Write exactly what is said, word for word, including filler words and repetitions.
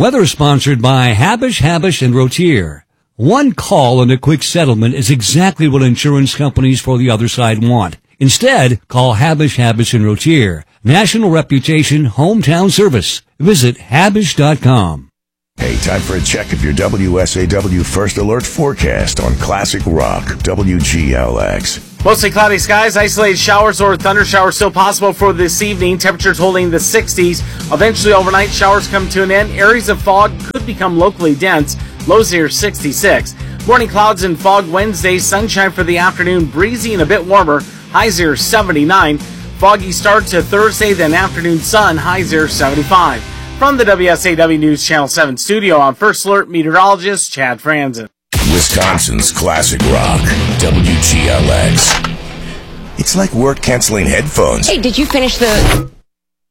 Weather sponsored by Habish, Habish, and Rotier. One call and a quick settlement is exactly what insurance companies for the other side want. Instead, call Habish, Habish, and Rotier. National reputation, hometown service. Visit Habish dot com. Hey, time for a check of your W S A W First Alert forecast on Classic Rock, W G L X. Mostly cloudy skies, isolated showers or thunder showers still possible for this evening. Temperatures holding the sixties. Eventually, overnight showers come to an end. Areas of fog could become locally dense. Lows here sixty-six. Morning clouds and fog Wednesday. Sunshine for the afternoon. Breezy and a bit warmer. Highs here seventy-nine. Foggy start to Thursday, then afternoon sun. Highs here seventy-five. From the W S A W News Channel seven studio, I'm First Alert meteorologist Chad Franzen. Wisconsin's Classic Rock, W G L X. It's like word-canceling headphones. Hey, did you finish the...